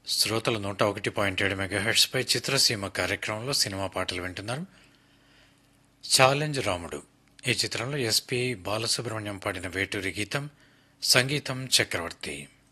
శ్రోతలు 101.7 మెగాహెర్ట్స్పై చిత్రసీమ కార్యక్రమంలో సినిమా పాటలు వింటున్నారు. ఛాలెంజ్ రాముడు ఈ చిత్రంలో ఎస్పి బాలసుబ్రహ్మణ్యం పాడిన వేటూరి గీతం, సంగీతం చక్రవర్తి.